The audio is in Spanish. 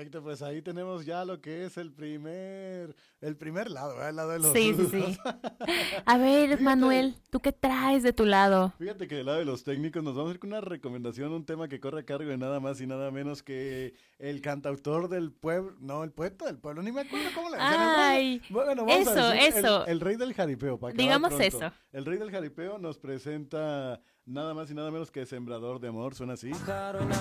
Perfecto, pues ahí tenemos ya lo que es el primer lado, ¿verdad? El lado de los Sí, sí, rudos. sí. A ver, Fíjate, Manuel, ¿tú qué traes de tu lado? fíjate que del lado de los técnicos nos vamos a ir con una recomendación, un tema que corre a cargo de nada más y nada menos que el cantautor del pueblo, no, el poeta del pueblo, ni me acuerdo cómo le decían, el rey de, Ay, bueno, vamos a eso, decir eso. el rey del jaripeo, para acabar Digamos pronto. eso. El rey del jaripeo nos presenta nada más y nada menos que Sembrador de Amor, suena así.